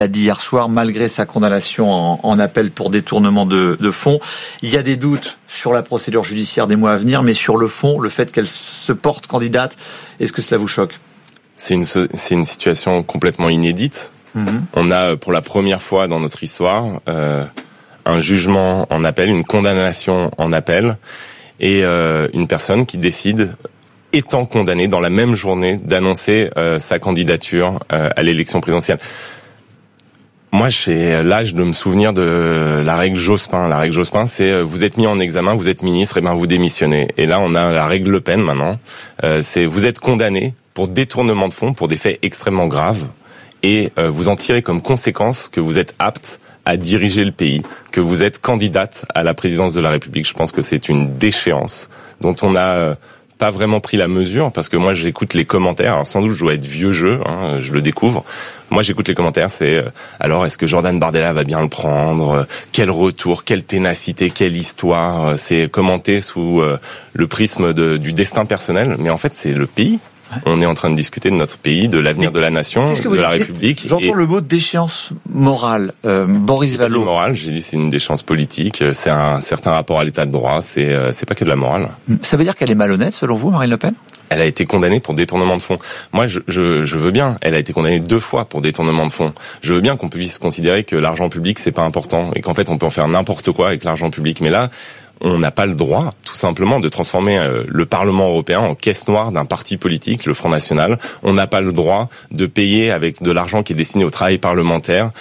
a dit hier soir, malgré sa condamnation en appel pour détournement de fonds. Il y a des doutes sur la procédure judiciaire des mois à venir, mais sur le fond, le fait qu'elle se porte candidate, est-ce que cela vous choque ? C'est une situation complètement inédite. On a, pour la première fois dans notre histoire, un jugement en appel, une condamnation en appel, et une personne qui décide, étant condamnée dans la même journée, d'annoncer sa candidature à l'élection présidentielle. Moi, j'ai l'âge de me souvenir de la règle Jospin. La règle Jospin, c'est vous êtes mis en examen, vous êtes ministre, et ben vous démissionnez. Et là, on a la règle Le Pen maintenant. C'est vous êtes condamné pour détournement de fonds, pour des faits extrêmement graves, et vous en tirez comme conséquence que vous êtes apte à diriger le pays, que vous êtes candidate à la présidence de la République. Je pense que c'est une déchéance dont on a pas vraiment pris la mesure, parce que moi j'écoute les commentaires. Alors sans doute je dois être vieux jeu, je le découvre. Moi j'écoute les commentaires, c'est alors est-ce que Jordan Bardella va bien le prendre ? Quel retour, quelle ténacité, quelle histoire. C'est commenté sous le prisme du destin personnel, mais en fait c'est le pays. On est en train de discuter de notre pays, de l'avenir de la nation, de la République. J'entends le mot déchéance morale. Boris Vallaud. Morale, j'ai dit c'est une déchéance politique. C'est un certain rapport à l'état de droit. C'est pas que de la morale. Ça veut dire qu'elle est malhonnête, selon vous, Marine Le Pen ? Elle a été condamnée pour détournement de fonds. Moi, je veux bien. Elle a été condamnée 2 fois pour détournement de fonds. Je veux bien qu'on puisse considérer que l'argent public, c'est pas important et qu'en fait, on peut en faire n'importe quoi avec l'argent public. Mais là, on n'a pas le droit, tout simplement, de transformer le Parlement européen en caisse noire d'un parti politique, le Front National. On n'a pas le droit de payer avec de l'argent qui est destiné au travail parlementaire,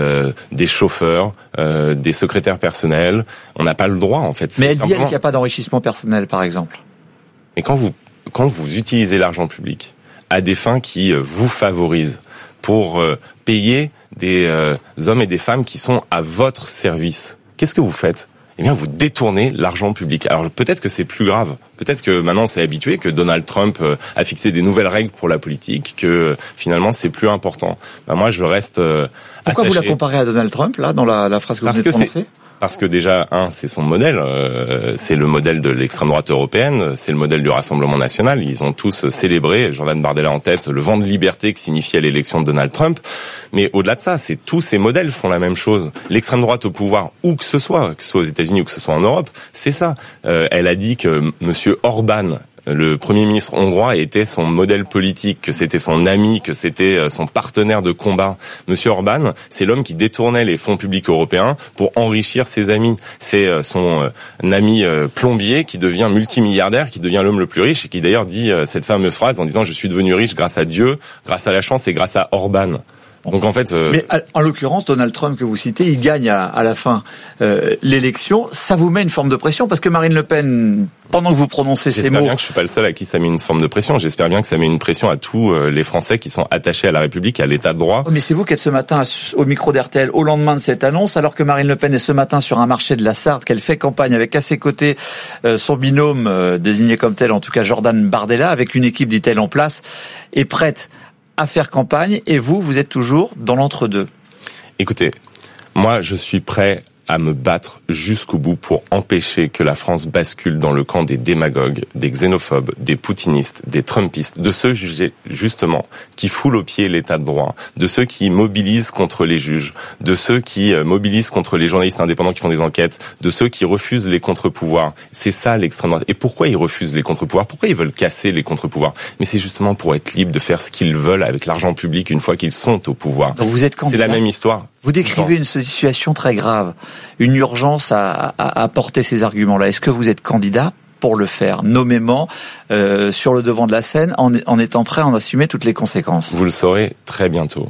des chauffeurs, des secrétaires personnels. On n'a pas le droit, en fait. Mais elle dit, qu'il n'y a pas d'enrichissement personnel, par exemple. Mais quand vous utilisez l'argent public à des fins qui vous favorisent pour payer des hommes et des femmes qui sont à votre service, qu'est-ce que vous faites ? Eh bien, vous détournez l'argent public. Alors, peut-être que c'est plus grave. Peut-être que maintenant, on s'est habitué, que Donald Trump a fixé des nouvelles règles pour la politique, que finalement, c'est plus important. Ben, moi, je reste Pourquoi attaché. Vous la comparez à Donald Trump, là, dans la phrase que vous venez de prononcer ? Parce que déjà, c'est son modèle, c'est le modèle de l'extrême droite européenne, c'est le modèle du Rassemblement national. Ils ont tous célébré, Jordan Bardella en tête, le vent de liberté que signifiait l'élection de Donald Trump. Mais au-delà de ça, c'est tous ces modèles font la même chose. L'extrême droite au pouvoir, où que ce soit aux États-Unis ou que ce soit en Europe, c'est ça. Elle a dit que Monsieur Orban, le Premier ministre hongrois, était son modèle politique, que c'était son ami, que c'était son partenaire de combat. Monsieur Orban, c'est l'homme qui détournait les fonds publics européens pour enrichir ses amis. C'est son ami plombier qui devient multimilliardaire, qui devient l'homme le plus riche et qui d'ailleurs dit cette fameuse phrase en disant « Je suis devenu riche grâce à Dieu, grâce à la chance et grâce à Orban ». Donc en fait, mais en l'occurrence, Donald Trump que vous citez, il gagne à la fin l'élection. Ça vous met une forme de pression parce que Marine Le Pen, pendant que vous prononcez ces mots, j'espère bien que je suis pas le seul à qui ça met une forme de pression. J'espère bien que ça met une pression à tous les Français qui sont attachés à la République, à l'État de droit. Mais c'est vous qui êtes ce matin au micro d'RTL au lendemain de cette annonce, alors que Marine Le Pen est ce matin sur un marché de la Sarthe, qu'elle fait campagne avec à ses côtés son binôme désigné comme tel, en tout cas Jordan Bardella, avec une équipe, dit-elle, en place, est prête à faire campagne, et vous êtes toujours dans l'entre-deux. Écoutez, moi je suis prêt à me battre jusqu'au bout pour empêcher que la France bascule dans le camp des démagogues, des xénophobes, des poutinistes, des trumpistes, de ceux justement qui foulent aux pieds l'état de droit, de ceux qui mobilisent contre les juges, de ceux qui mobilisent contre les journalistes indépendants qui font des enquêtes, de ceux qui refusent les contre-pouvoirs. C'est ça l'extrême droite. Et pourquoi ils refusent les contre-pouvoirs ? Pourquoi ils veulent casser les contre-pouvoirs ? Mais c'est justement pour être libres de faire ce qu'ils veulent avec l'argent public une fois qu'ils sont au pouvoir. Donc vous êtes candidat. C'est la même histoire. Vous décrivez une situation très grave, une urgence à porter ces arguments-là. Est-ce que vous êtes candidat pour le faire, nommément sur le devant de la scène, en étant prêt à en assumer toutes les conséquences ? Vous le saurez très bientôt.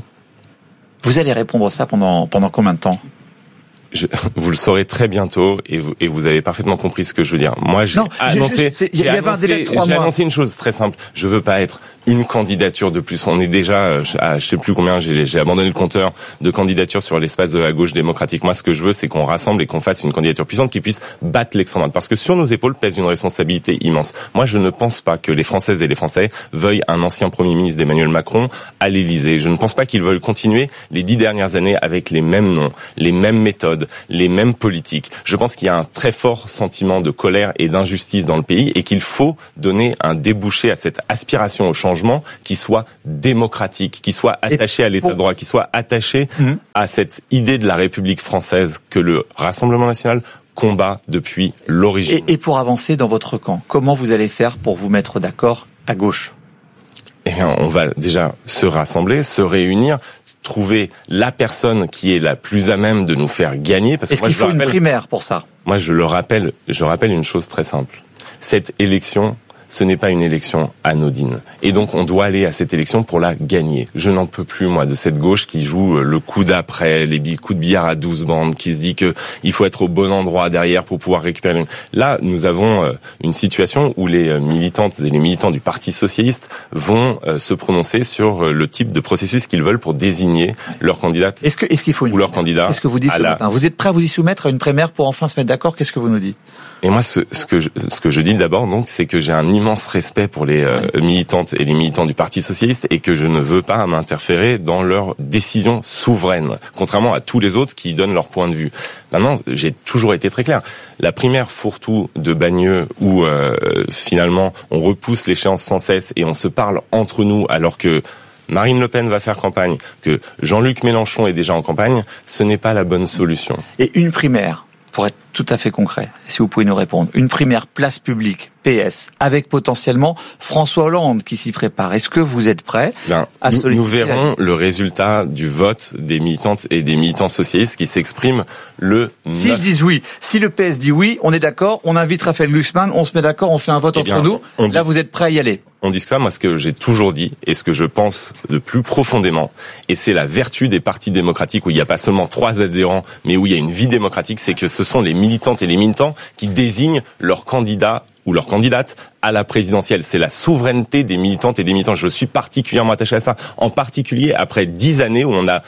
Vous allez répondre à ça pendant combien de temps ? Vous le saurez très bientôt et vous avez parfaitement compris ce que je veux dire. Moi, j'ai annoncé une chose très simple. Je veux pas être une candidature de plus. On est déjà à je sais plus combien, j'ai abandonné le compteur de candidatures sur l'espace de la gauche démocratique. Moi, ce que je veux, c'est qu'on rassemble et qu'on fasse une candidature puissante qui puisse battre l'extrême droite. Parce que sur nos épaules pèse une responsabilité immense. Moi, je ne pense pas que les Françaises et les Français veuillent un ancien Premier ministre d'Emmanuel Macron à l'Élysée. Je ne pense pas qu'ils veulent continuer les 10 dernières années avec les mêmes noms, les mêmes méthodes, attendent les mêmes politiques. Je pense qu'il y a un très fort sentiment de colère et d'injustice dans le pays et qu'il faut donner un débouché à cette aspiration au changement qui soit démocratique, qui soit attaché à l'état de droit, qui soit attaché à cette idée de la République française que le Rassemblement national combat depuis l'origine. Et pour avancer dans votre camp, comment vous allez faire pour vous mettre d'accord à gauche ? Eh bien, on va déjà se rassembler, se réunir, trouver la personne qui est la plus à même de nous faire gagner. Parce que est-ce qu'il faut une primaire pour ça ? Moi, je rappelle une chose très simple. Cette élection, ce n'est pas une élection anodine. Et donc, on doit aller à cette élection pour la gagner. Je n'en peux plus, moi, de cette gauche qui joue le coup d'après, les coups de billard à 12 bandes, qui se dit que il faut être au bon endroit derrière pour pouvoir récupérer. Là, nous avons une situation où les militantes et les militants du Parti socialiste vont se prononcer sur le type de processus qu'ils veulent pour désigner leur candidate. Est-ce qu'il faut ou leur candidat? Qu'est-ce que vous dites ce matin ? Vous êtes prêt à vous y soumettre à une primaire pour enfin se mettre d'accord ? Qu'est-ce que vous nous dites ? Et moi, ce que je dis d'abord, donc, c'est que j'ai un immense respect pour les militantes et les militants du Parti socialiste et que je ne veux pas m'interférer dans leurs décisions souveraines, contrairement à tous les autres qui donnent leur point de vue. Maintenant, j'ai toujours été très clair. La primaire fourre-tout de Bagneux où finalement on repousse l'échéance sans cesse et on se parle entre nous alors que Marine Le Pen va faire campagne, que Jean-Luc Mélenchon est déjà en campagne, ce n'est pas la bonne solution. Et une primaire, pour être tout à fait concret, si vous pouvez nous répondre, une primaire place publique, PS, avec potentiellement François Hollande qui s'y prépare. Est-ce que vous êtes prêt à solliciter ? Nous verrons le résultat du vote des militantes et des militants socialistes qui s'expriment le 9. S'ils disent oui, si le PS dit oui, on est d'accord, on invite Raphaël Glucksmann, on se met d'accord, on fait un vote entre nous. Là, vous êtes prêt à y aller ? On dit ça, moi, ce que j'ai toujours dit et ce que je pense de plus profondément, et c'est la vertu des partis démocratiques où il n'y a pas seulement 3 adhérents, mais où il y a une vie démocratique, c'est que ce sont les militantes et les militants qui désignent leur candidat ou leur candidate à la présidentielle. C'est la souveraineté des militantes et des militants. Je suis particulièrement attaché à ça, en particulier après 10 années où on a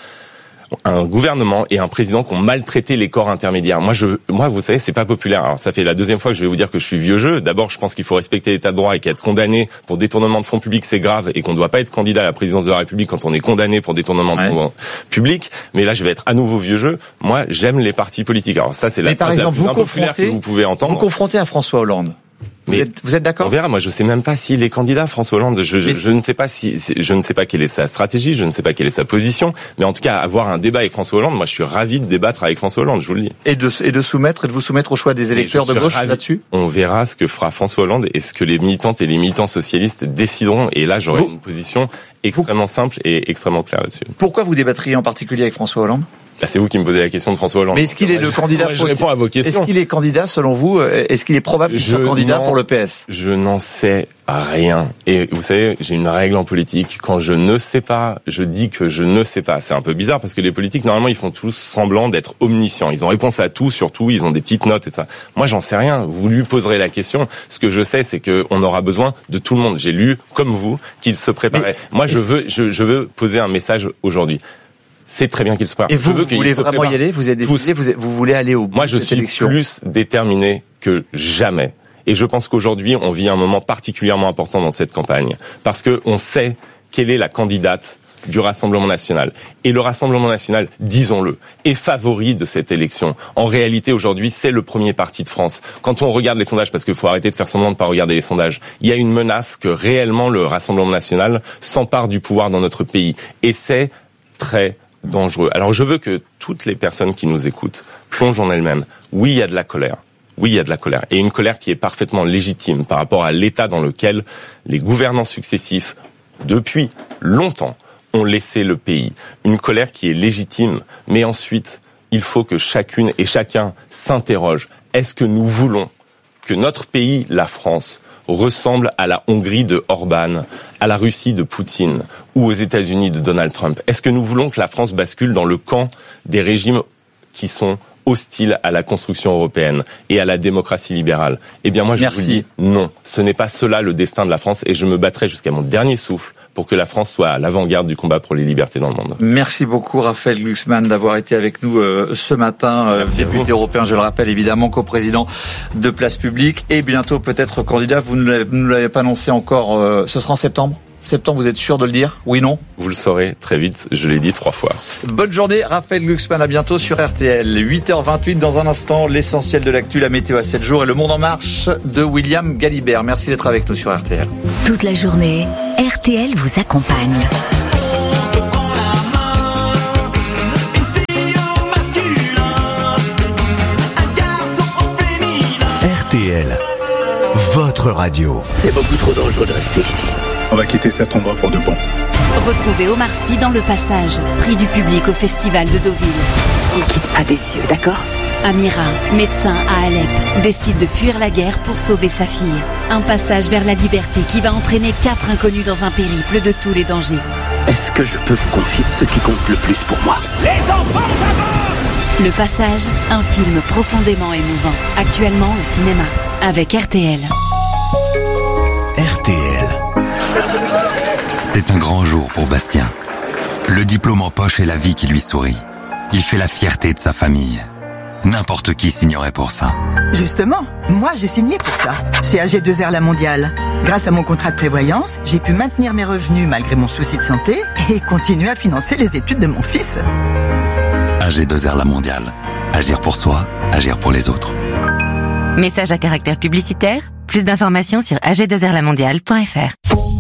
un gouvernement et un président qui ont maltraité les corps intermédiaires. Moi, vous savez, c'est pas populaire. Alors, ça fait la deuxième fois que je vais vous dire que je suis vieux jeu. D'abord, je pense qu'il faut respecter l'état de droit et qu'être condamné pour détournement de fonds publics, c'est grave et qu'on ne doit pas être candidat à la présidence de la République quand on est condamné pour détournement de fonds publics. Mais là, je vais être à nouveau vieux jeu. Moi, j'aime les partis politiques. Alors ça, c'est la phrase la plus impopulaire que vous pouvez entendre. Vous confrontez à François Hollande. Vous êtes d'accord ? On verra. Moi, je sais même pas s'il est candidat, François Hollande. Je ne sais pas je ne sais pas quelle est sa stratégie, je ne sais pas quelle est sa position. Mais en tout cas, avoir un débat avec François Hollande, moi, je suis ravi de débattre avec François Hollande, je vous le dis. Et de vous soumettre au choix des électeurs de gauche là-dessus ? On verra ce que fera François Hollande et ce que les militantes et les militants socialistes décideront. Et là, j'aurai une position extrêmement simple et extrêmement claire là-dessus. Pourquoi vous débattriez en particulier avec François Hollande ? C'est vous qui me posez la question de François Hollande. Mais est-ce qu'il est le candidat ? Je réponds à vos questions. Est-ce qu'il est candidat selon vous ? Est-ce qu'il est probable qu'il soit candidat pour le PS ? Je n'en sais rien. Et vous savez, j'ai une règle en politique. Quand je ne sais pas, je dis que je ne sais pas. C'est un peu bizarre parce que les politiques, normalement, ils font tous semblant d'être omniscients. Ils ont réponse à tout, surtout, ils ont des petites notes et ça. Moi, j'en sais rien. Vous lui poserez la question. Ce que je sais, c'est qu'on aura besoin de tout le monde. J'ai lu, comme vous, qu'il se préparait. Moi, je veux poser un message aujourd'hui. C'est très bien qu'il se prépare. Et vous voulez vraiment y aller ? Vous êtes décidé, vous voulez aller au bout de cette élection ? Moi, je suis plus déterminé que jamais. Et je pense qu'aujourd'hui, on vit un moment particulièrement important dans cette campagne. Parce que on sait quelle est la candidate du Rassemblement national. Et le Rassemblement national, disons-le, est favori de cette élection. En réalité, aujourd'hui, c'est le premier parti de France. Quand on regarde les sondages, parce qu'il faut arrêter de faire semblant de ne pas regarder les sondages, il y a une menace que réellement le Rassemblement national s'empare du pouvoir dans notre pays. Et c'est très dangereux. Alors je veux que toutes les personnes qui nous écoutent plongent en elles-mêmes. Oui, il y a de la colère. Oui, il y a de la colère. Et une colère qui est parfaitement légitime par rapport à l'état dans lequel les gouvernants successifs, depuis longtemps, ont laissé le pays. Une colère qui est légitime. Mais ensuite, il faut que chacune et chacun s'interroge. Est-ce que nous voulons que notre pays, la France, ressemble à la Hongrie de Orban, à la Russie de Poutine ou aux États-Unis de Donald Trump? Est-ce que nous voulons que la France bascule dans le camp des régimes qui sont hostiles à la construction européenne et à la démocratie libérale? Eh bien moi je vous dis non, ce n'est pas cela le destin de la France et je me battrai jusqu'à mon dernier souffle pour que la France soit à l'avant-garde du combat pour les libertés dans le monde. Merci beaucoup Raphaël Glucksmann d'avoir été avec nous ce matin, député européen, je le rappelle évidemment, coprésident de Place Publique et bientôt peut-être candidat, vous ne l'avez pas annoncé encore, ce sera en septembre ? septembre, vous êtes sûr de le dire? Oui, non? Vous le saurez très vite, je l'ai dit 3 fois. Bonne journée, Raphaël Glucksmann, à bientôt sur RTL. 8h28, dans un instant, l'essentiel de l'actu, la météo à 7 jours et le monde en marche de William Galibert. Merci d'être avec nous sur RTL. Toute la journée, RTL vous accompagne. RTL, votre radio. C'est beaucoup trop dangereux de rester ici. On va quitter cet endroit pour de bon. Retrouvez Omar Sy dans Le Passage, prix du public au Festival de Deauville. On quitte pas des yeux, d'accord? Amira, médecin à Alep, décide de fuir la guerre pour sauver sa fille. Un passage vers la liberté qui va entraîner 4 inconnus dans un périple de tous les dangers. Est-ce que je peux vous confier ce qui compte le plus pour moi? Les enfants d'abord! Le Passage, un film profondément émouvant, actuellement au cinéma, avec RTL. RTL. C'est un grand jour pour Bastien. Le diplôme en poche et la vie qui lui sourit. Il fait la fierté de sa famille. N'importe qui signerait pour ça. Justement, moi j'ai signé pour ça, chez AG2R La Mondiale. Grâce à mon contrat de prévoyance, j'ai pu maintenir mes revenus malgré mon souci de santé et continuer à financer les études de mon fils. AG2R La Mondiale. Agir pour soi, agir pour les autres. Message à caractère publicitaire. Plus d'informations sur ag2rlamondiale.fr.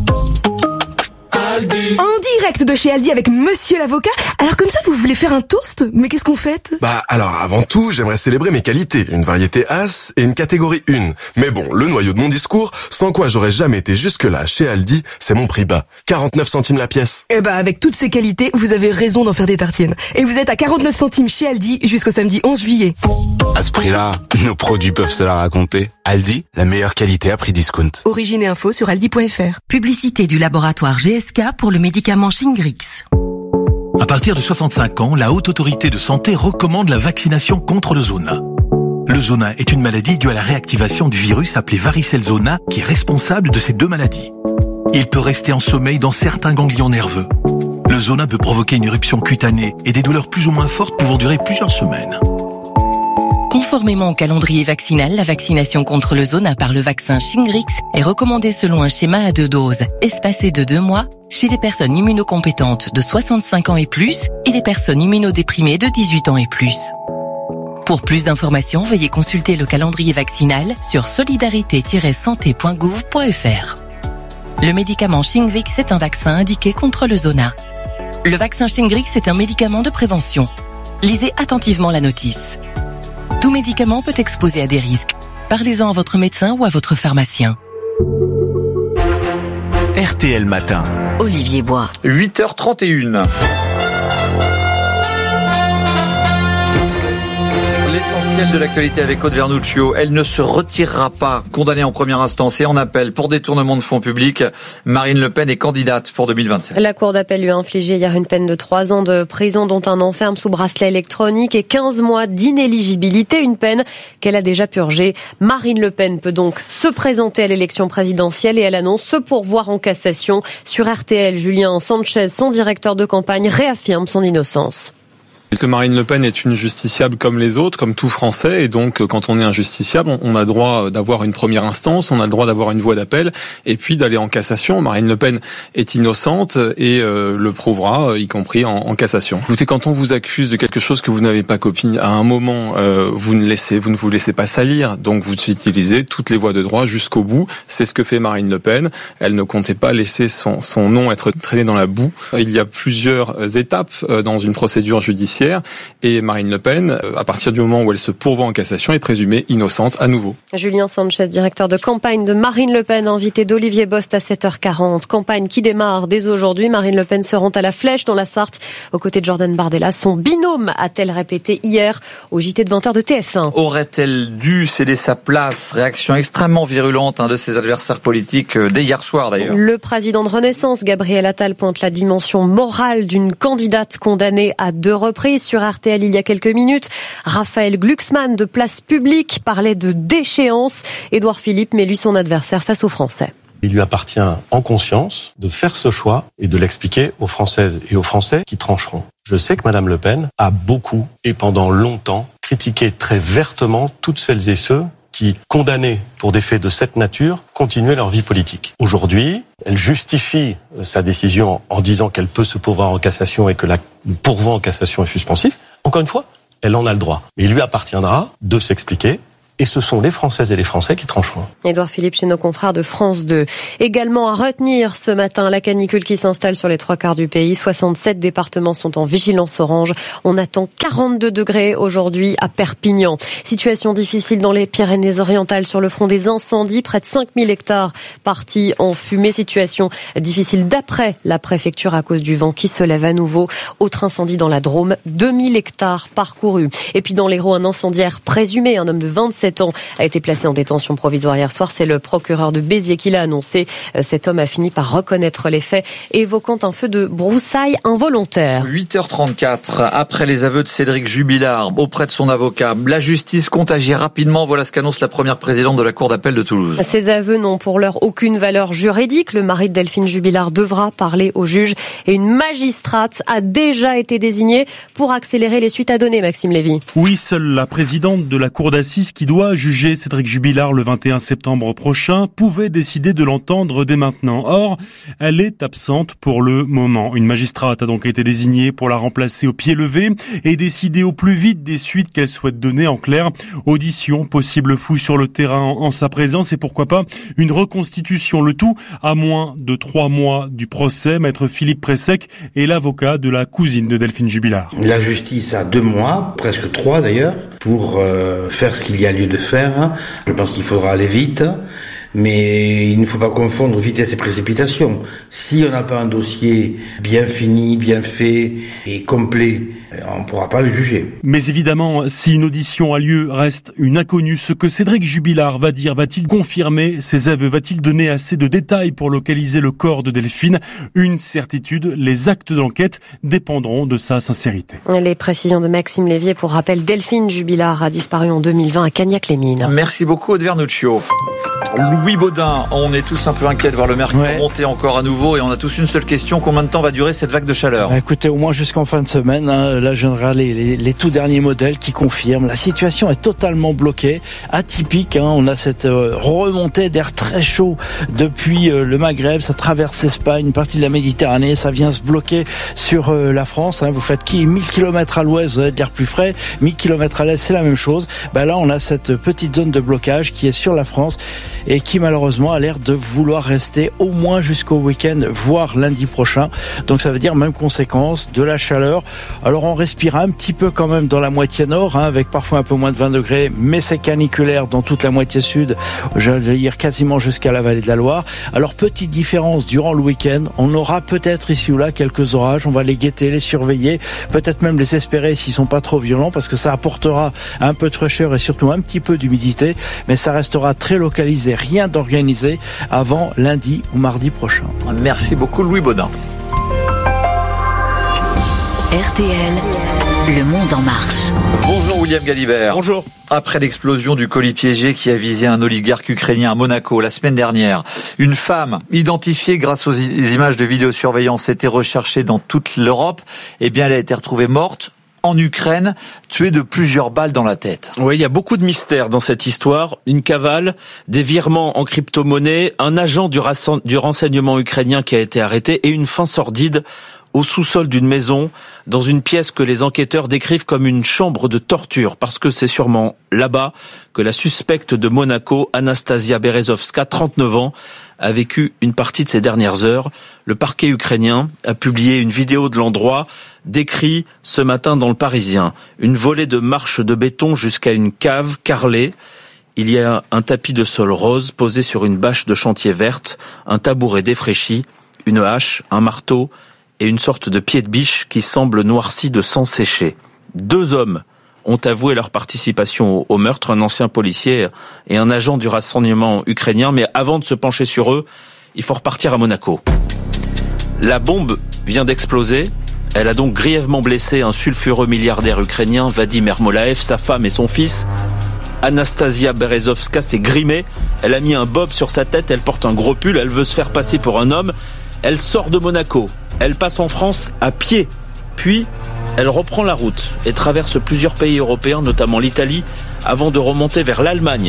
En direct de chez Aldi avec Monsieur l'avocat. Alors comme ça, vous voulez faire un toast? Mais qu'est-ce qu'on fête? Alors avant tout, j'aimerais célébrer mes qualités. Une variété As et une catégorie 1. Mais bon, le noyau de mon discours, sans quoi j'aurais jamais été jusque-là chez Aldi, c'est mon prix bas. 49 centimes la pièce. Avec toutes ces qualités, vous avez raison d'en faire des tartines. Et vous êtes à 49 centimes chez Aldi jusqu'au samedi 11 juillet. À ce prix-là, nos produits peuvent se la raconter. Aldi, la meilleure qualité à prix discount. Origine et info sur aldi.fr. Publicité du laboratoire GSK pour le médicament Shingrix. À partir de 65 ans, la Haute Autorité de Santé recommande la vaccination contre le zona. Le zona est une maladie due à la réactivation du virus appelé varicelle zona qui est responsable de ces 2 maladies. Il peut rester en sommeil dans certains ganglions nerveux. Le zona peut provoquer une éruption cutanée et des douleurs plus ou moins fortes pouvant durer plusieurs semaines. Conformément au calendrier vaccinal, la vaccination contre le zona par le vaccin Shingrix est recommandée selon un schéma à 2 doses, espacé de 2 mois, chez les personnes immunocompétentes de 65 ans et plus et les personnes immunodéprimées de 18 ans et plus. Pour plus d'informations, veuillez consulter le calendrier vaccinal sur solidarité-santé.gouv.fr. Le médicament Shingrix est un vaccin indiqué contre le zona. Le vaccin Shingrix est un médicament de prévention. Lisez attentivement la notice. Tout médicament peut exposer à des risques. Parlez-en à votre médecin ou à votre pharmacien. RTL Matin. Olivier Bois. 8h31. L'essentiel de l'actualité avec Aude Vernuccio. Elle ne se retirera pas. Condamnée en première instance et en appel pour détournement de fonds publics, Marine Le Pen est candidate pour 2027. La Cour d'appel lui a infligé hier une peine de 3 ans de prison, dont un an ferme sous bracelet électronique et 15 mois d'inéligibilité, une peine qu'elle a déjà purgée. Marine Le Pen peut donc se présenter à l'élection présidentielle et elle annonce se pourvoir en cassation. Sur RTL, Julien Sanchez, son directeur de campagne, réaffirme son innocence. Que Marine Le Pen est une justiciable comme les autres, comme tout Français, et donc quand on est un justiciable, on a le droit d'avoir une première instance, on a le droit d'avoir une voie d'appel, et puis d'aller en cassation. Marine Le Pen est innocente et le prouvera, y compris en cassation. Écoutez, quand on vous accuse de quelque chose que vous n'avez pas commis, à un moment, vous ne vous laissez pas salir, donc vous utilisez toutes les voies de droit jusqu'au bout. C'est ce que fait Marine Le Pen. Elle ne comptait pas laisser son nom être traîné dans la boue. Il y a plusieurs étapes dans une procédure judiciaire. Et Marine Le Pen, à partir du moment où elle se pourvoit en cassation, est présumée innocente à nouveau. Julien Sanchez, directeur de campagne de Marine Le Pen, invité d'Olivier Bost à 7h40. Campagne qui démarre dès aujourd'hui. Marine Le Pen se rend à la Flèche dans la Sarthe, aux côtés de Jordan Bardella. Son binôme a-t-elle répété hier au JT de 20h de TF1. Aurait-elle dû céder sa place? Réaction extrêmement virulente de ses adversaires politiques dès hier soir d'ailleurs. Le président de Renaissance, Gabriel Attal, pointe la dimension morale d'une candidate condamnée à 2 reprises. Sur RTL il y a quelques minutes, Raphaël Glucksmann de Place Publique parlait de déchéance. Édouard Philippe met lui son adversaire face aux Français. Il lui appartient en conscience de faire ce choix et de l'expliquer aux Françaises et aux Français qui trancheront. Je sais que Madame Le Pen a beaucoup et pendant longtemps critiqué très vertement toutes celles et ceux qui, condamnées pour des faits de cette nature, continuaient leur vie politique. Aujourd'hui, elle justifie sa décision en disant qu'elle peut se pourvoir en cassation et que la pourvoi en cassation est suspensif. Encore une fois, elle en a le droit. Mais il lui appartiendra de s'expliquer. Et ce sont les Françaises et les Français qui trancheront. Édouard Philippe chez nos confrères de France 2. Également à retenir ce matin, la canicule qui s'installe sur les 3/4 du pays. 67 départements sont en vigilance orange. On attend 42 degrés aujourd'hui à Perpignan. Situation difficile dans les Pyrénées-Orientales sur le front des incendies. Près de 5000 hectares partis en fumée. Situation difficile d'après la préfecture à cause du vent qui se lève à nouveau. Autre incendie dans la Drôme. 2000 hectares parcourus. Et puis dans l'Hérault, un incendiaire présumé, un homme de 27 ans a été placé en détention provisoire hier soir. C'est le procureur de Béziers qui l'a annoncé. Cet homme a fini par reconnaître les faits, évoquant un feu de broussailles involontaire. 8h34, après les aveux de Cédric Jubilard auprès de son avocat, la justice compte agir rapidement. Voilà ce qu'annonce la première présidente de la Cour d'appel de Toulouse. Ces aveux n'ont pour l'heure aucune valeur juridique. Le mari de Delphine Jubilard devra parler au juge et une magistrate a déjà été désignée pour accélérer les suites à donner, Maxime Lévy. Oui, seule la présidente de la Cour d'assises qui doit juger Cédric Jubilard le 21 septembre prochain pouvait décider de l'entendre dès maintenant. Or, elle est absente pour le moment. Une magistrate a donc été désignée pour la remplacer au pied levé et décider au plus vite des suites qu'elle souhaite donner. En clair, audition, possible fouille sur le terrain en sa présence et pourquoi pas une reconstitution. Le tout à moins de 3 mois du procès. Maître Philippe Pressec est l'avocat de la cousine de Delphine Jubilard. La justice a 2 mois, presque 3 d'ailleurs, pour faire ce qu'il y a lieu de faire. Je pense qu'il faudra aller vite, mais il ne faut pas confondre vitesse et précipitation. Si on n'a pas un dossier bien fini, bien fait et complet, on ne pourra pas le juger. Mais évidemment, si une audition a lieu, reste une inconnue. Ce que Cédric Jubilard va dire, va-t-il confirmer ses aveux? Va-t-il donner assez de détails pour localiser le corps de Delphine? Une certitude, les actes d'enquête dépendront de sa sincérité. Les précisions de Maxime Lévy. Pour rappel, Delphine Jubilard a disparu en 2020 à Cagnac-les-Mines. Merci beaucoup, Aude Vernuccio. Louis Baudin, on est tous un peu inquiets de voir le mercure monter encore à nouveau et on a tous une seule question, combien de temps va durer cette vague de chaleur? Écoutez, au moins jusqu'en fin de semaine, là je viens de regarder les tout derniers modèles qui confirment, la situation est totalement bloquée, atypique, on a cette remontée d'air très chaud depuis le Maghreb, ça traverse l'Espagne, une partie de la Méditerranée, ça vient se bloquer sur la France, vous faites 1000 km à l'ouest, vous avez de l'air plus frais, 1000 km à l'est, c'est la même chose. Là on a cette petite zone de blocage qui est sur la France et qui malheureusement a l'air de vouloir rester au moins jusqu'au week-end, voire lundi prochain. Donc ça veut dire même conséquence, de la chaleur. Alors on respire un petit peu quand même dans la moitié nord, avec parfois un peu moins de 20 degrés, mais c'est caniculaire dans toute la moitié sud, j'allais dire quasiment jusqu'à la vallée de la Loire. Alors petite différence, durant le week-end, on aura peut-être ici ou là quelques orages, on va les guetter, les surveiller, peut-être même les espérer s'ils sont pas trop violents, parce que ça apportera un peu de fraîcheur et surtout un petit peu d'humidité, mais ça restera très localisé. Rien d'organisé avant lundi ou mardi prochain. Merci beaucoup Louis Baudin. RTL, le monde en marche. Bonjour William Galibert. Bonjour. Après l'explosion du colis piégé qui a visé un oligarque ukrainien à Monaco la semaine dernière, une femme identifiée grâce aux images de vidéosurveillance était recherchée dans toute l'Europe. Elle a été retrouvée morte en Ukraine, tuée de plusieurs balles dans la tête. Oui, il y a beaucoup de mystères dans cette histoire. Une cavale, des virements en crypto-monnaie, un agent du renseignement ukrainien qui a été arrêté et une fin sordide au sous-sol d'une maison, dans une pièce que les enquêteurs décrivent comme une chambre de torture, parce que c'est sûrement là-bas que la suspecte de Monaco, Anastasia Berezovska, 39 ans, a vécu une partie de ses dernières heures. Le parquet ukrainien a publié une vidéo de l'endroit, décrit ce matin dans Le Parisien. Une volée de marches de béton jusqu'à une cave carrelée. Il y a un tapis de sol rose posé sur une bâche de chantier verte, un tabouret défraîchi, une hache, un marteau et une sorte de pied de biche qui semble noirci de sang séché. 2 hommes ont avoué leur participation au meurtre, un ancien policier et un agent du renseignement ukrainien. Mais avant de se pencher sur eux, il faut repartir à Monaco. La bombe vient d'exploser. Elle a donc grièvement blessé un sulfureux milliardaire ukrainien, Vadim Ermolaev, sa femme et son fils. Anastasia Berezovska s'est grimée. Elle a mis un bob sur sa tête, elle porte un gros pull, elle veut se faire passer pour un homme. Elle sort de Monaco. Elle passe en France à pied. Puis, elle reprend la route et traverse plusieurs pays européens, notamment l'Italie, avant de remonter vers l'Allemagne.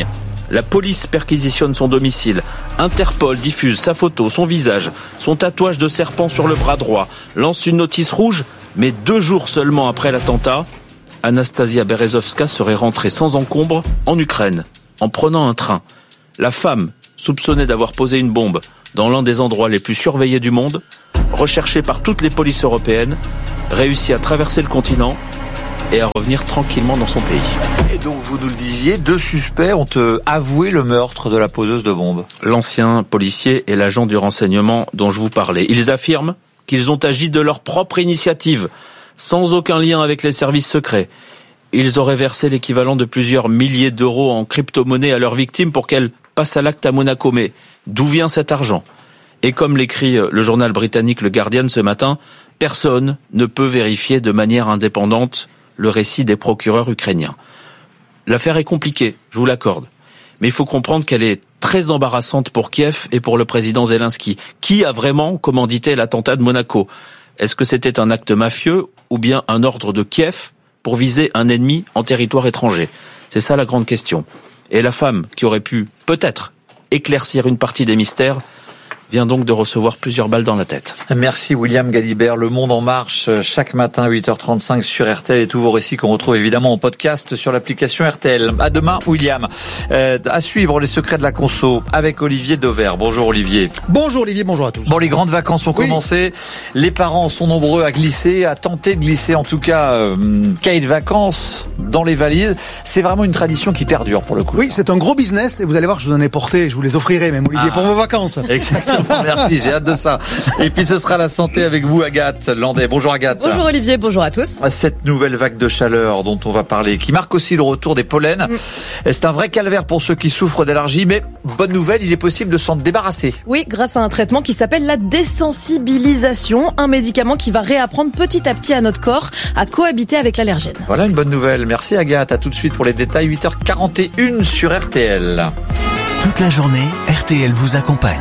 La police perquisitionne son domicile. Interpol diffuse sa photo, son visage, son tatouage de serpent sur le bras droit, lance une notice rouge, mais 2 jours seulement après l'attentat, Anastasia Berezovska serait rentrée sans encombre en Ukraine, en prenant un train. La femme, soupçonnée d'avoir posé une bombe dans l'un des endroits les plus surveillés du monde, recherchée par toutes les polices européennes, réussit à traverser le continent et à revenir tranquillement dans son pays. Et donc, vous nous le disiez, 2 suspects ont avoué le meurtre de la poseuse de bombes. L'ancien policier et l'agent du renseignement dont je vous parlais. Ils affirment qu'ils ont agi de leur propre initiative, sans aucun lien avec les services secrets. Ils auraient versé l'équivalent de plusieurs milliers d'euros en crypto-monnaie à leurs victimes pour qu'elles passent à l'acte à Monaco. Mais d'où vient cet argent ? Et comme l'écrit le journal britannique Le Guardian ce matin, personne ne peut vérifier de manière indépendante le récit des procureurs ukrainiens. L'affaire est compliquée, je vous l'accorde. Mais il faut comprendre qu'elle est très embarrassante pour Kiev et pour le président Zelensky. Qui a vraiment commandité l'attentat de Monaco ? Est-ce que c'était un acte mafieux ou bien un ordre de Kiev pour viser un ennemi en territoire étranger ? C'est ça la grande question. Et la femme qui aurait pu, peut-être, éclaircir une partie des mystères, vient donc de recevoir plusieurs balles dans la tête. Merci William Galibert. Le Monde en marche chaque matin à 8h35 sur RTL et tous vos récits qu'on retrouve évidemment en podcast sur l'application RTL. À demain William. À suivre les secrets de la conso avec Olivier Dauvert. Bonjour Olivier. Bonjour Olivier, bonjour à tous. Bon, les grandes vacances ont commencé. Les parents sont nombreux à glisser, à tenter de glisser en tout cas cahier de vacances dans les valises. C'est vraiment une tradition qui perdure pour le coup. Oui, c'est un gros business et vous allez voir, je vous en ai porté, je vous les offrirai même Olivier pour vos vacances. Exactement. Merci, j'ai hâte de ça. Et puis ce sera la santé avec vous, Agathe Landais. Bonjour Agathe. Bonjour Olivier, bonjour à tous. Cette nouvelle vague de chaleur dont on va parler, qui marque aussi le retour des pollens. C'est un vrai calvaire pour ceux qui souffrent d'allergies, mais bonne nouvelle, il est possible de s'en débarrasser. Oui, grâce à un traitement qui s'appelle la désensibilisation, un médicament qui va réapprendre petit à petit à notre corps à cohabiter avec l'allergène. Voilà une bonne nouvelle. Merci Agathe. À tout de suite pour les détails. 8h41 sur RTL. Toute la journée, RTL vous accompagne.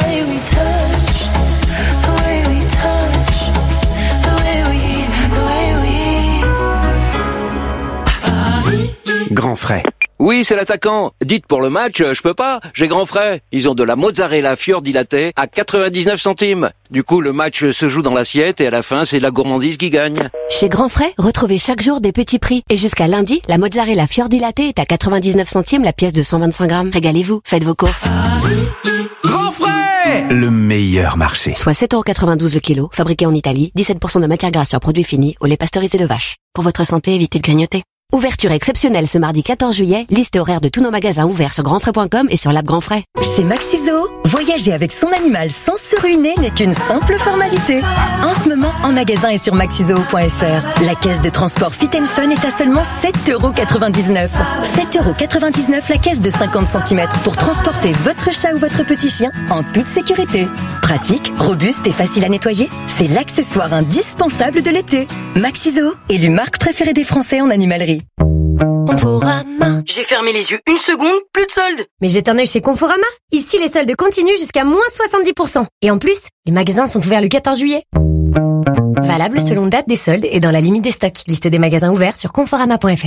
Grand frais. Oui, c'est l'attaquant. Dites pour le match, je peux pas, j'ai grand frais. Ils ont de la mozzarella fior dilatée à 99 centimes. Du coup, le match se joue dans l'assiette et à la fin, c'est la gourmandise qui gagne. Chez Grand Frais, retrouvez chaque jour des petits prix. Et jusqu'à lundi, la mozzarella fior dilatée est à 99 centimes la pièce de 125 grammes. Régalez-vous, faites vos courses. Grand frais! Le meilleur marché. Soit 7,92€ le kilo, fabriqué en Italie, 17% de matière grasse sur produits finis, au lait pasteurisé de vache. Pour votre santé, évitez de grignoter. Ouverture exceptionnelle ce mardi 14 juillet, liste et horaire de tous nos magasins ouverts sur grandfrais.com et sur l'app Grand Frais. Chez Maxiso, voyager avec son animal sans se ruiner n'est qu'une simple formalité. En ce moment, en magasin et sur maxiso.fr, la caisse de transport Fit & Fun est à seulement 7,99€. 7,99€ la caisse de 50 cm pour transporter votre chat ou votre petit chien en toute sécurité. Pratique, robuste et facile à nettoyer, c'est l'accessoire indispensable de l'été. Maxiso, élu marque préférée des Français en animalerie. Conforama. J'ai fermé les yeux une seconde, plus de soldes. Mais jette un œil chez Conforama. Ici, les soldes continuent jusqu'à moins 70%. Et en plus, les magasins sont ouverts le 14 juillet. Valable selon date des soldes et dans la limite des stocks. Liste des magasins ouverts sur conforama.fr.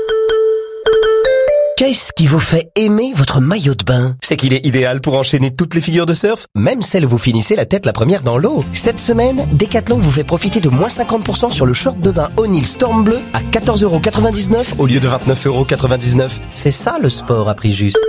Qu'est-ce qui vous fait aimer votre maillot de bain? C'est qu'il est idéal pour enchaîner toutes les figures de surf, même celles où vous finissez la tête la première dans l'eau. Cette semaine, Decathlon vous fait profiter de moins 50% sur le short de bain O'Neill Storm Bleu à 14,99€ au lieu de 29,99€. C'est ça le sport à prix juste.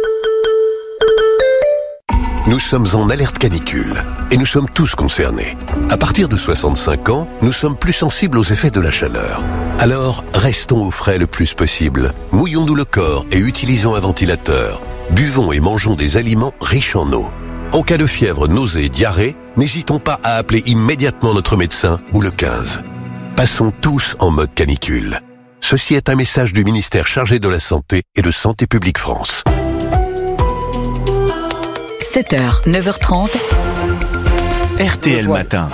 Nous sommes en alerte canicule et nous sommes tous concernés. À partir de 65 ans, nous sommes plus sensibles aux effets de la chaleur. Alors, restons au frais le plus possible. Mouillons-nous le corps et utilisons un ventilateur. Buvons et mangeons des aliments riches en eau. En cas de fièvre, nausée, diarrhée, n'hésitons pas à appeler immédiatement notre médecin ou le 15. Passons tous en mode canicule. Ceci est un message du ministère chargé de la Santé et de Santé publique France. 7h, 9h30, RTL Matin.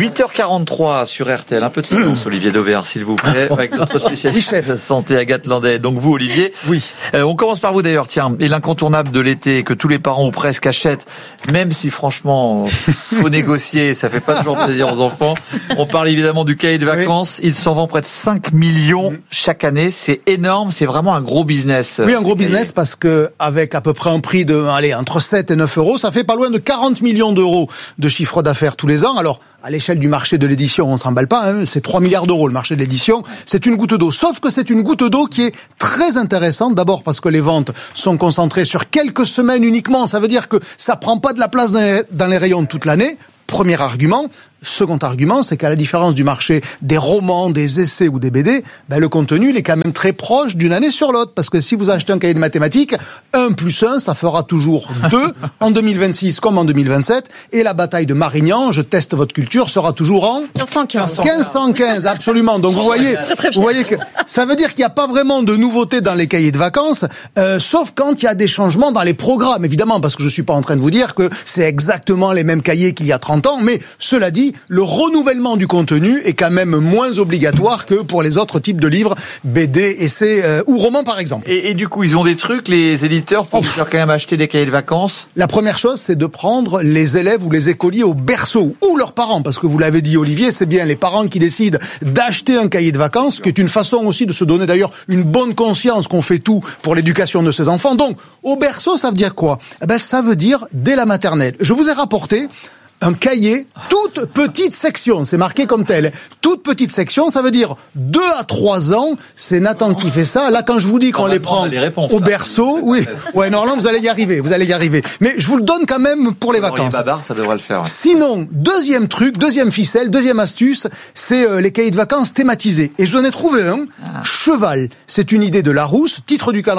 8h43 sur RTL. Un peu de silence, Olivier Dauvert, s'il vous plaît, avec notre spécialiste de santé, Agathe Landais. Donc vous, Olivier. Oui. On commence par vous d'ailleurs, tiens. Et l'incontournable de l'été que tous les parents ou presque achètent, même si franchement, faut négocier, ça fait pas toujours plaisir aux enfants. On parle évidemment du cahier de vacances. Il s'en vend près de 5 millions chaque année. C'est énorme. C'est vraiment un gros business. Oui, un gros business parce que avec à peu près un prix de, entre 7 et 9 euros, ça fait pas loin de 40 millions d'euros de chiffre d'affaires tous les ans. Alors, à l'échelle du marché de l'édition, on s'emballe pas, c'est 3 milliards d'euros le marché de l'édition. C'est une goutte d'eau. Sauf que c'est une goutte d'eau qui est très intéressante. D'abord parce que les ventes sont concentrées sur quelques semaines uniquement. Ça veut dire que ça prend pas de la place dans les rayons toute l'année. Premier argument. Second argument, c'est qu'à la différence du marché des romans, des essais ou des BD, le contenu, il est quand même très proche d'une année sur l'autre. Parce que si vous achetez un cahier de mathématiques, 1 plus 1, ça fera toujours 2 en 2026 comme en 2027. Et la bataille de Marignan, je teste votre culture, sera toujours en 1515, absolument. Donc vous voyez que ça veut dire qu'il n'y a pas vraiment de nouveautés dans les cahiers de vacances, sauf quand il y a des changements dans les programmes, évidemment, parce que je suis pas en train de vous dire que c'est exactement les mêmes cahiers qu'il y a 30 ans, mais cela dit, le renouvellement du contenu est quand même moins obligatoire que pour les autres types de livres, BD, essais ou romans par exemple. Et du coup, ils ont des trucs, les éditeurs, pour faire quand même acheter des cahiers de vacances? La première chose, c'est de prendre les élèves ou les écoliers au berceau, ou leurs parents, parce que vous l'avez dit Olivier, c'est bien les parents qui décident d'acheter un cahier de vacances, qui est une façon aussi de se donner d'ailleurs une bonne conscience qu'on fait tout pour l'éducation de ses enfants. Donc, au berceau, ça veut dire quoi? Ça veut dire dès la maternelle. Je vous ai rapporté un cahier, toute petite section, c'est marqué comme tel. Toute petite section, ça veut dire 2 à 3 ans, c'est Nathan qui fait ça. Là, quand je vous dis qu'on les prend au berceau, oui. Ouais, normalement, vous allez y arriver. Mais je vous le donne quand même pour les vacances. Les babards, ça devrait le faire. Ouais. Sinon, deuxième truc, deuxième ficelle, deuxième astuce, c'est les cahiers de vacances thématisés. Et je vous en ai trouvé un. Cheval. C'est une idée de Larousse. Titre du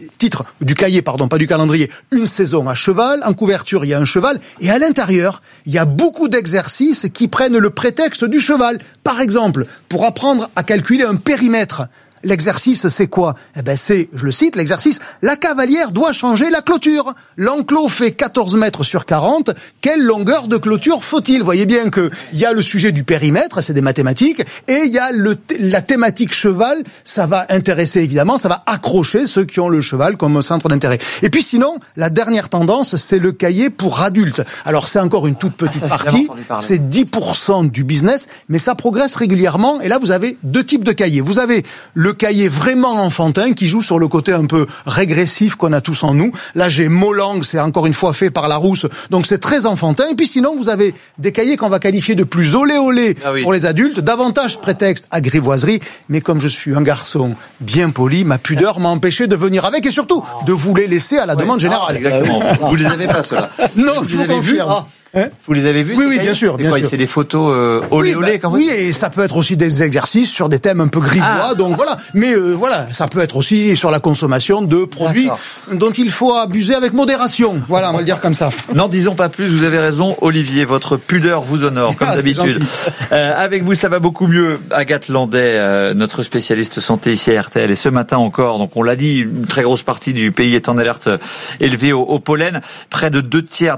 cahier, pas du calendrier. Une saison à cheval. En couverture, il y a un cheval. Et à l'intérieur, il y a beaucoup d'exercices qui prennent le prétexte du cheval. Par exemple, pour apprendre à calculer un périmètre. L'exercice, c'est quoi? C'est, je le cite, l'exercice, la cavalière doit changer la clôture. L'enclos fait 14 mètres sur 40. Quelle longueur de clôture faut-il? Vous voyez bien que il y a le sujet du périmètre, c'est des mathématiques, et il y a la thématique cheval, ça va intéresser évidemment, ça va accrocher ceux qui ont le cheval comme centre d'intérêt. Et puis sinon, la dernière tendance, c'est le cahier pour adultes. Alors c'est encore une toute petite partie, c'est 10% du business, mais ça progresse régulièrement, et là vous avez 2 types de cahiers. Vous avez le cahier vraiment enfantin qui joue sur le côté un peu régressif qu'on a tous en nous. Là, j'ai Molang, c'est encore une fois fait par Larousse, donc c'est très enfantin. Et puis sinon, vous avez des cahiers qu'on va qualifier de plus olé pour les adultes, davantage prétexte à grivoiserie. Mais comme je suis un garçon bien poli, ma pudeur m'a empêché de venir avec et surtout de vous les laisser à la demande générale. Exactement. Vous les avez pas, ceux-là? Non, je vous confirme. Vous les avez vus? Oui, bien sûr. C'est des photos olé quand même. Oui, et ça peut être aussi des exercices sur des thèmes un peu grivois, donc voilà. Mais ça peut être aussi sur la consommation de produits dont il faut abuser avec modération. Voilà, on va le dire comme ça. N'en disons pas plus, vous avez raison, Olivier, votre pudeur vous honore, comme d'habitude. Avec vous, ça va beaucoup mieux. Agathe Landais, notre spécialiste santé ici à RTL, et ce matin encore, donc on l'a dit, une très grosse partie du pays est en alerte élevée au pollen. Près d'un tiers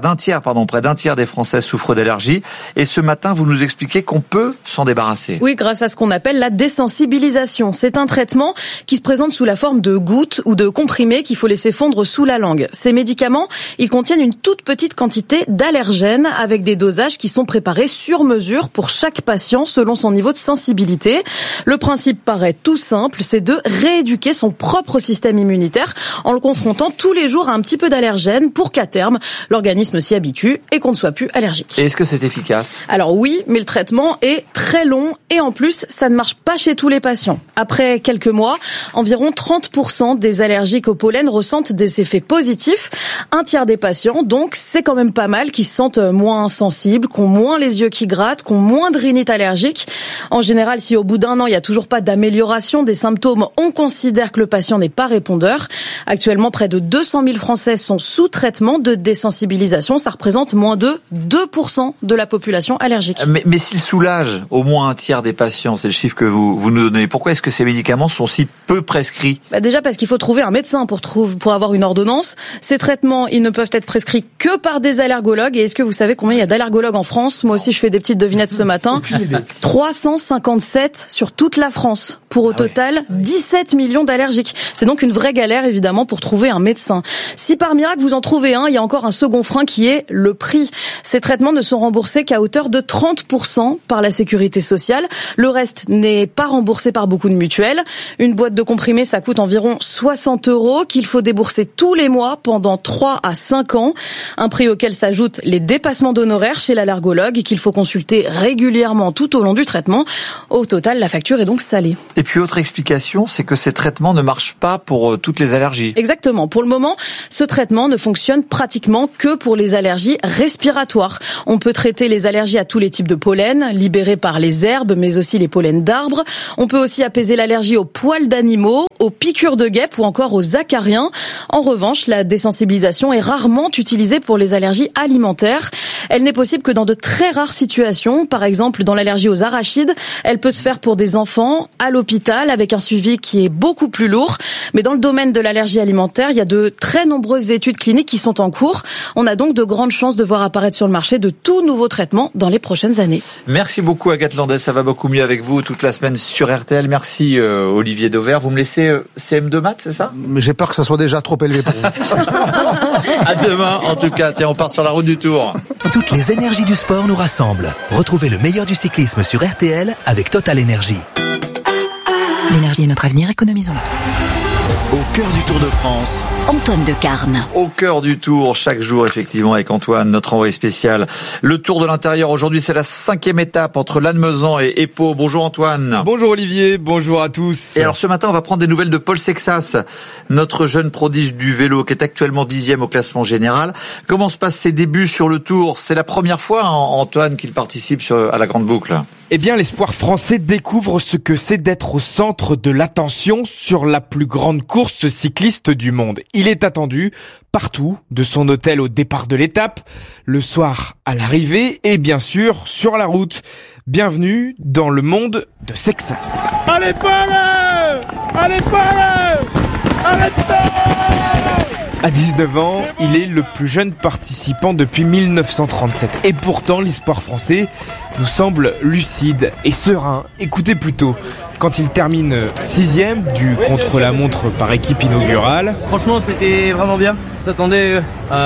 des Français souffrent d'allergies. Et ce matin, vous nous expliquez qu'on peut s'en débarrasser. Oui, grâce à ce qu'on appelle la désensibilisation. C'est un traitement qui se présente sous la forme de gouttes ou de comprimés qu'il faut laisser fondre sous la langue. Ces médicaments, ils contiennent une toute petite quantité d'allergènes avec des dosages qui sont préparés sur mesure pour chaque patient selon son niveau de sensibilité. Le principe paraît tout simple, c'est de rééduquer son propre système immunitaire en le confrontant tous les jours à un petit peu d'allergènes pour qu'à terme, l'organisme s'y habitue et qu'on ne soit plus allergique. Et est-ce que c'est efficace? Alors oui, mais le traitement est très long et en plus, ça ne marche pas chez tous les patients. Après quelques mois, environ 30% des allergiques au pollen ressentent des effets positifs. Un tiers des patients, donc c'est quand même pas mal, qui se sentent moins sensibles, qui ont moins les yeux qui grattent, qui ont moins de rhinite allergique. En général, si au bout d'un an, il n'y a toujours pas d'amélioration des symptômes, on considère que le patient n'est pas répondeur. Actuellement, près de 200 000 Français sont sous traitement de désensibilisation. Ça représente moins de 2% de la population allergique. Mais s'il soulage au moins un tiers des patients, c'est le chiffre que vous nous donnez, pourquoi est-ce que ces médicaments médicaments sont si peu prescrits? Déjà parce qu'il faut trouver un médecin pour avoir une ordonnance. Ces traitements, ils ne peuvent être prescrits que par des allergologues. Et est-ce que vous savez combien il y a d'allergologues en France? Moi aussi, je fais des petites devinettes ce matin. 357 sur toute la France. Pour au total 17 millions d'allergiques. C'est donc une vraie galère, évidemment, pour trouver un médecin. Si par miracle vous en trouvez un, il y a encore un second frein qui est le prix. Ces traitements ne sont remboursés qu'à hauteur de 30% par la sécurité sociale. Le reste n'est pas remboursé par beaucoup de mutuelles. Une boîte de comprimés, ça coûte environ 60 € qu'il faut débourser tous les mois pendant 3 à 5 ans. Un prix auquel s'ajoutent les dépassements d'honoraires chez l'allergologue qu'il faut consulter régulièrement tout au long du traitement. Au total, la facture est donc salée. Et puis autre explication, c'est que ces traitements ne marchent pas pour toutes les allergies. Exactement. Pour le moment, ce traitement ne fonctionne pratiquement que pour les allergies respiratoires. On peut traiter les allergies à tous les types de pollen, libérés par les herbes, mais aussi les pollens d'arbres. On peut aussi apaiser l'allergie aux poils d'animaux, aux piqûres de guêpes ou encore aux acariens. En revanche, la désensibilisation est rarement utilisée pour les allergies alimentaires. Elle n'est possible que dans de très rares situations. Par exemple, dans l'allergie aux arachides, elle peut se faire pour des enfants, à l'hôpital, avec un suivi qui est beaucoup plus lourd. Mais dans le domaine de l'allergie alimentaire, il y a de très nombreuses études cliniques qui sont en cours. On a donc de grandes chances de voir apparaître sur le marché de tout nouveaux traitements dans les prochaines années. Merci beaucoup Agathe Landais, ça va beaucoup mieux avec vous toute la semaine sur RTL. Merci Olivier Dauvert. Vous me laissez CM2 maths, c'est ça? J'ai peur que ça soit déjà trop élevé pour vous. À demain en tout cas. Tiens, on part sur la route du Tour. Toutes les énergies du sport nous rassemblent. Retrouvez le meilleur du cyclisme sur RTL avec Total Énergie. L'énergie est notre avenir, économisons-la. Au cœur du Tour de France, Antoine Decarne. Au cœur du Tour, chaque jour effectivement avec Antoine, notre envoyé spécial. Le Tour de l'intérieur, aujourd'hui c'est la 5e étape entre Lannemezan et Pau. Bonjour Antoine. Bonjour Olivier, bonjour à tous. Et alors ce matin on va prendre des nouvelles de Paul Sexas, notre jeune prodige du vélo qui est actuellement 10e au classement général. Comment se passent ses débuts sur le Tour? C'est la première fois Antoine qu'il participe à la Grande Boucle. Eh bien, l'espoir français découvre ce que c'est d'être au centre de l'attention sur la plus grande course cycliste du monde. Il est attendu partout, de son hôtel au départ de l'étape, le soir à l'arrivée et bien sûr sur la route. Bienvenue dans le monde de Sexas. Allez Paul! Allez Paul! Arrête-toi! À 19 ans, il est le plus jeune participant depuis 1937. Et pourtant, l'espoir français nous semble lucide et serein. Écoutez plutôt, quand il termine 6e du contre-la-montre par équipe inaugurale. Franchement, c'était vraiment bien. On s'attendait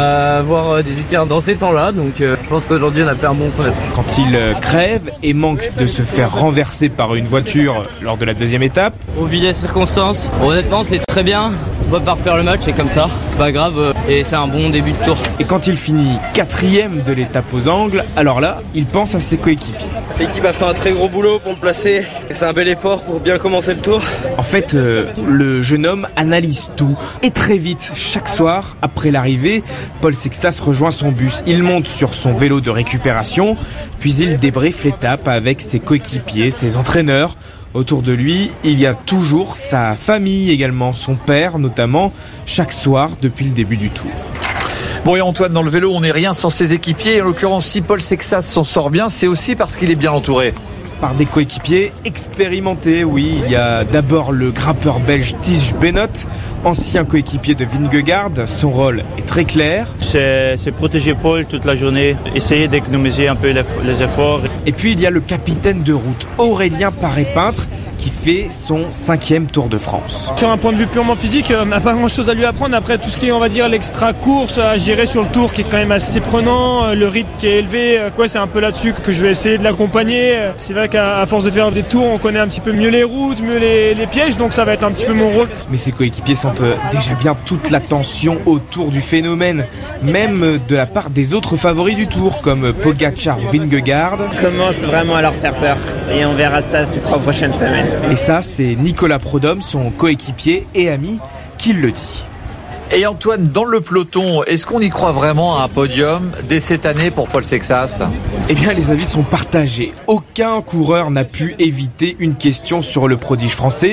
à voir des équipes dans ces temps-là, donc je pense qu'aujourd'hui on a fait un bon tournoi. Quand il crève et manque de se faire renverser par une voiture lors de la 2e étape. Au vu des circonstances, honnêtement c'est très bien. On va pas refaire le match, c'est comme ça. C'est pas grave et c'est un bon début de tour. Et quand il finit 4e de l'étape aux angles, alors là, il pense à ses coéquipiers. L'équipe a fait un très gros boulot pour me placer et c'est un bel effort pour bien commencer le tour. En fait, le jeune homme analyse tout. Et très vite, chaque soir, après l'arrivée, Paul Sexas rejoint son bus. Il monte sur son vélo de récupération, puis il débriefe l'étape avec ses coéquipiers, ses entraîneurs. Autour de lui, il y a toujours sa famille également, son père notamment, chaque soir depuis le début du tour. Bon et Antoine, dans le vélo, on n'est rien sans ses équipiers. En l'occurrence, si Paul Sexas s'en sort bien, c'est aussi parce qu'il est bien entouré. Par des coéquipiers expérimentés, oui. Il y a d'abord le grimpeur belge Tige Benoot, ancien coéquipier de Vingegaard. Son rôle est très clair. C'est protéger Paul toute la journée, essayer d'économiser un peu les efforts. Et puis il y a le capitaine de route, Aurélien Paré-Peintre, qui fait son 5e Tour de France. Sur un point de vue purement physique, on n'a pas grand chose à lui apprendre. Après tout ce qui est, on va dire, l'extra course à gérer sur le tour qui est quand même assez prenant, le rythme qui est élevé, c'est un peu là-dessus que je vais essayer de l'accompagner. C'est vrai qu'à force de faire des tours, on connaît un petit peu mieux les routes, mieux les pièges, donc ça va être un petit peu mon rôle. Mais ses coéquipiers sentent déjà bien toute l'attention autour du phénomène, même de la part des autres favoris du tour, comme Pogačar ou Vingegaard. On commence vraiment à leur faire peur et on verra ça ces 3 prochaines semaines. Et ça, c'est Nicolas Prodhomme, son coéquipier et ami, qui le dit. Et Antoine, dans le peloton, est-ce qu'on y croit vraiment à un podium dès cette année pour Paul Sexas? Eh bien, les avis sont partagés. Aucun coureur n'a pu éviter une question sur le prodige français.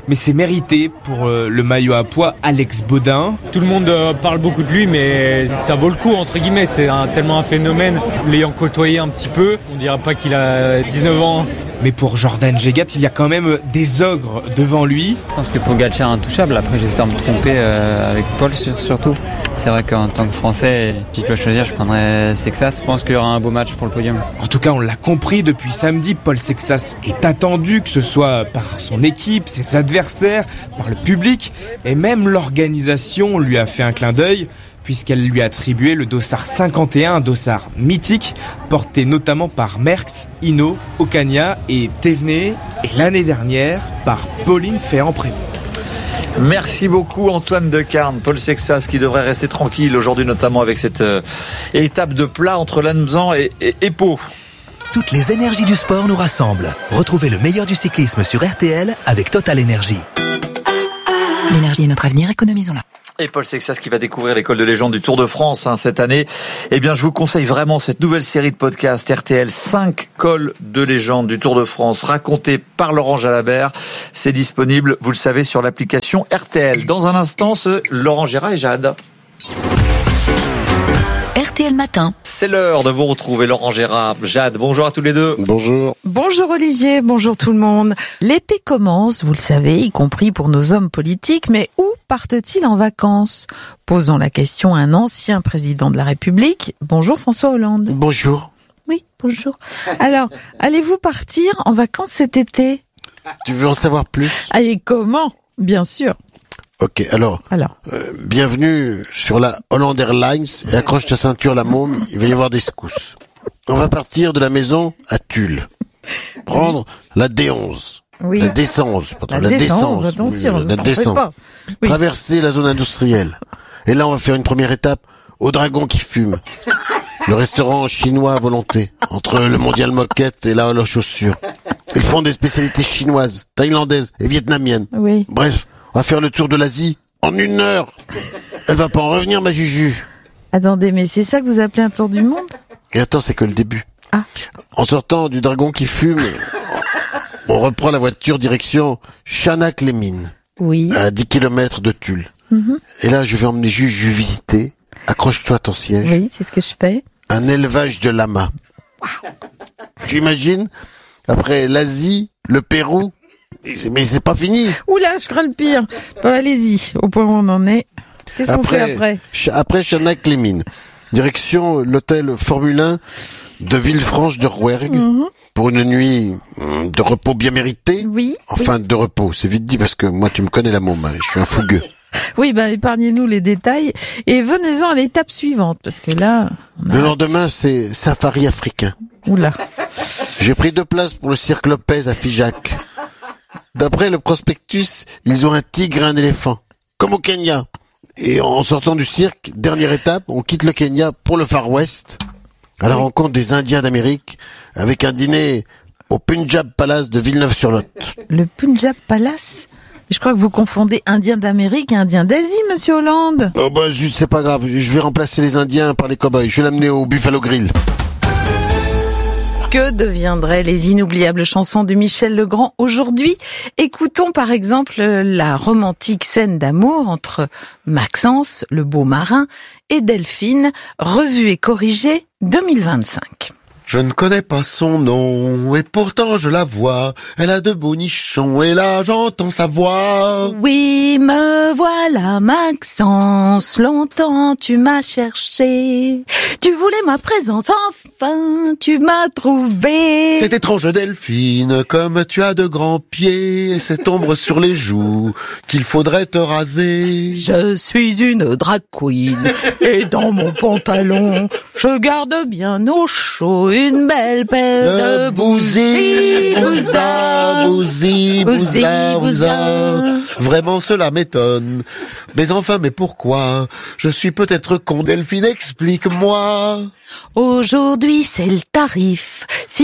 mais c'est mérité pour le maillot à pois Alex Baudin. Tout le monde parle beaucoup de lui, mais ça vaut le coup, entre guillemets. C'est tellement un phénomène. L'ayant côtoyé un petit peu, on dirait pas qu'il a 19 ans. Mais pour Jordan Jegat, il y a quand même des ogres devant lui. Je pense que Pogacar est intouchable. Après, j'espère me tromper avec Paul surtout. C'est vrai qu'en tant que Français, si je dois choisir, je prendrais Sexas. Je pense qu'il y aura un beau match pour le podium. En tout cas, on l'a compris depuis samedi, Paul Sexas est attendu, que ce soit par son équipe, ses adversaires, par le public, et même l'organisation lui a fait un clin d'œil, puisqu'elle lui a attribué le dossard 51, un dossard mythique, porté notamment par Merckx, Hinault, Ocaña et Thévenet, et l'année dernière par Pauline Ferrand-Prévot. Merci beaucoup Antoine Decarne, Paul Sexas qui devrait rester tranquille aujourd'hui, notamment avec cette étape de plat entre Lannemezan et Pau. Toutes les énergies du sport nous rassemblent. Retrouvez le meilleur du cyclisme sur RTL avec Total Énergie. L'énergie est notre avenir, économisons-la. Et Paul Sexas qui va découvrir l'école de légende du Tour de France cette année. Eh bien, je vous conseille vraiment cette nouvelle série de podcasts RTL 5 cols de légende du Tour de France racontés par Laurent Jalabert. C'est disponible, vous le savez, sur l'application RTL. Dans un instant, Laurent Gérard et Jade. RTL Matin. C'est l'heure de vous retrouver, Laurent Gérard, Jade. Bonjour à tous les deux. Bonjour. Bonjour Olivier, bonjour tout le monde. L'été commence, vous le savez, y compris pour nos hommes politiques, mais où partent-ils en vacances ? Posons la question à un ancien président de la République. Bonjour François Hollande. Bonjour. Oui, bonjour. Alors, allez-vous partir en vacances cet été ? Tu veux en savoir plus ? Allez, comment ? Bien sûr. Ok, alors. Bienvenue sur la Holland Airlines et accroche ta ceinture la môme, il va y avoir des secousses. On va partir de la maison à Tulle. Prendre la D11. Oui. La D11, pardon. La D11, attention. La D11. Oui. Traverser la zone industrielle. Et là, on va faire une première étape au Dragon qui fume. Le restaurant chinois à volonté. Entre le Mondial Moquette et la Hall aux chaussures. Ils font des spécialités chinoises, thaïlandaises et vietnamiennes. Oui. Bref. On va faire le tour de l'Asie en 1 heure. Elle va pas en revenir, ma Juju. Attendez, mais c'est ça que vous appelez un tour du monde ? Et attends, c'est que le début. Ah. En sortant du Dragon qui fume, on reprend la voiture direction Chanac-les-Mines. Oui. À 10 km de Tulle. Mm-hmm. Et là, je vais emmener Juju visiter. Accroche-toi à ton siège. Oui, c'est ce que je fais. Un élevage de lamas. Wow. Tu imagines ? Après l'Asie, le Pérou. Mais c'est pas fini. Oula, je crains le pire. Bon, allez-y, au point où on en est. Qu'est-ce qu'on fait après ? Après Chanac-les-Mines. Direction l'hôtel Formule 1 de Villefranche de Rouergue. Mm-hmm. Pour une nuit de repos bien méritée. Oui. Enfin, de repos. C'est vite dit parce que moi, tu me connais la môme. Je suis un fougueux. Oui, épargnez-nous les détails. Et venez-en à l'étape suivante. Parce que là... Le lendemain, c'est safari africain. Oula. J'ai pris 2 places pour le cirque Lopez à Figeac. D'après le prospectus, ils ont un tigre et un éléphant, comme au Kenya. Et en sortant du cirque, dernière étape, on quitte le Kenya pour le Far West, à la rencontre des Indiens d'Amérique, avec un dîner au Punjab Palace de Villeneuve-sur-Lot. Le Punjab Palace ? Je crois que vous confondez Indiens d'Amérique et Indiens d'Asie, monsieur Hollande. Oh zut, c'est pas grave, je vais remplacer les Indiens par les cow-boys, je vais l'amener au Buffalo Grill. Que deviendraient les inoubliables chansons de Michel Legrand aujourd'hui ? Écoutons par exemple la romantique scène d'amour entre Maxence, le beau marin, et Delphine, revue et corrigée 2025. Je ne connais pas son nom, et pourtant je la vois. Elle a de beaux nichons, et là j'entends sa voix. Oui, me voilà Maxence, longtemps tu m'as cherché. Tu voulais ma présence, enfin tu m'as trouvé. C'est étrange Delphine, comme tu as de grands pieds, et cette ombre sur les joues qu'il faudrait te raser. Je suis une drag queen, et dans mon pantalon, je garde bien au chaud une belle paire de bousilles, bouza. Vraiment cela m'étonne. Mais pourquoi ? Je suis peut-être con, Delphine, explique-moi. Aujourd'hui c'est le tarif. Si